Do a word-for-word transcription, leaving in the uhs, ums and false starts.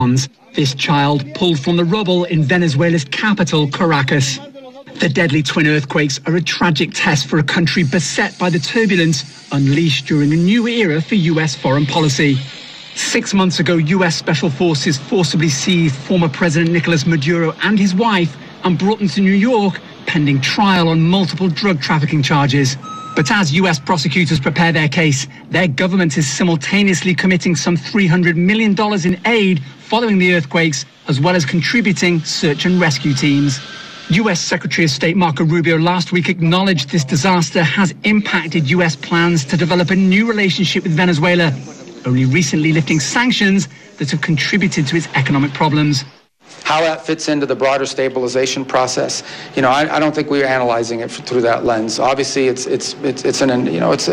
This child pulled from the rubble in Venezuela's capital, Caracas. The deadly twin earthquakes are a tragic test for a country beset by the turbulence unleashed during a new era for U S foreign policy. Six months ago, U S Special Forces forcibly seized former President Nicolas Maduro and his wife and brought them to New York, pending trial on multiple drug trafficking charges. But as U S prosecutors prepare their case, their government is simultaneously committing some three hundred million dollars in aid following the earthquakes, as well as contributing search and rescue teams. U S Secretary of State Marco Rubio last week acknowledged this disaster has impacted U S plans to develop a new relationship with Venezuela, only recently lifting sanctions that have contributed to its economic problems. How that fits into the broader stabilization process, you know, I, I don't think we're analyzing it through that lens. Obviously, it's it's it's, it's an you know it's